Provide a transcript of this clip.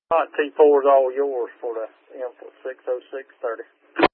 All right, T4 is all yours for the M60630.